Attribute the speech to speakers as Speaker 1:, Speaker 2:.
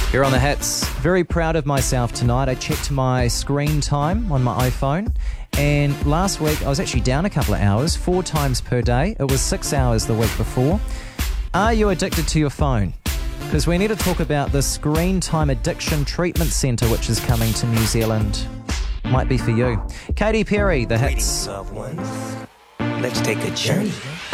Speaker 1: Here on The Hits, very proud of myself tonight. I checked my screen time on my iPhone, and last week I was actually down a couple of hours, 4 times per day. It was 6 hours the week before. Are you addicted to your phone? Because we need to talk about the Screen Time Addiction Treatment Centre, which is coming to New Zealand. Might be for you. Katy Perry, The Hits.
Speaker 2: Greetings, loved ones. Let's take a journey